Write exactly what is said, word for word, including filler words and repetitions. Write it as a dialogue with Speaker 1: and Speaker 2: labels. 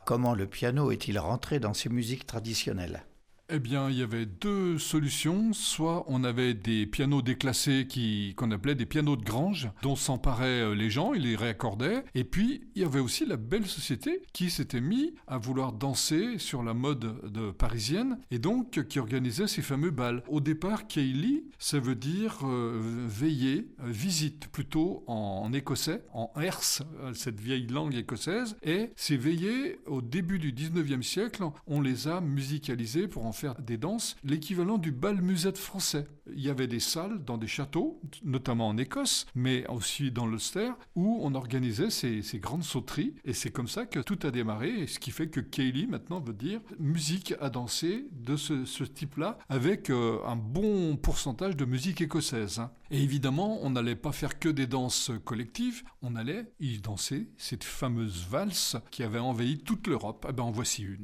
Speaker 1: Comment le piano est-il rentré dans ces musiques traditionnelles ?
Speaker 2: Eh bien, il y avait deux solutions. Soit on avait des pianos déclassés qui, qu'on appelait des pianos de grange, dont s'emparaient les gens, ils les réaccordaient. Et puis, il y avait aussi la belle société qui s'était mis à vouloir danser sur la mode de parisienne et donc qui organisait ces fameux bals. Au départ, Ceilidh, ça veut dire euh, veiller, euh, visite, plutôt en, en écossais, en erse, cette vieille langue écossaise. Et ces veillées, au début du dix-neuvième siècle, on les a musicalisées pour en faire des danses, l'équivalent du bal musette français. Il y avait des salles dans des châteaux, notamment en Écosse, mais aussi dans l'Ulster, où on organisait ces, ces grandes sauteries, et c'est comme ça que tout a démarré, et ce qui fait que Ceilidh, maintenant, veut dire musique à danser de ce, ce type-là, avec euh, un bon pourcentage de musique écossaise. Hein. Et évidemment, on n'allait pas faire que des danses collectives, on allait y danser cette fameuse valse qui avait envahi toute l'Europe. Eh ben, en voici une.